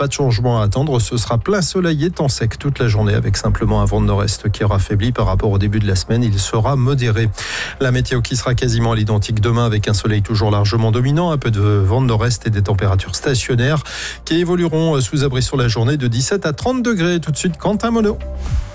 pas de changement à attendre. Ce sera plein soleil et temps sec toute la journée avec simplement un vent de nord-est qui aura faibli par rapport au début de la semaine. Il sera modéré. La météo qui sera quasiment à l'identique demain avec un soleil toujours largement dominant, un peu de vent de nord-est et des températures stationnaires qui évolueront sous abri sur la journée de 17 à 30 degrés. Tout de suite, Quentin Monod.